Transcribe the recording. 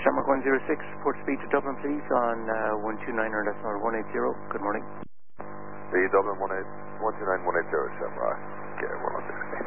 Shamrock 106, port speed to Dublin, please, on 129.180. Good morning. The Dublin 129.180, Shamrock. Okay, 106.